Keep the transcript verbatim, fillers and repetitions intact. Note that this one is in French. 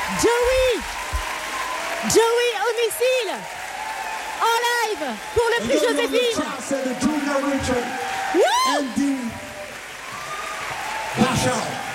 Joey Joey au missile en live pour le prix Joséphine. Woo!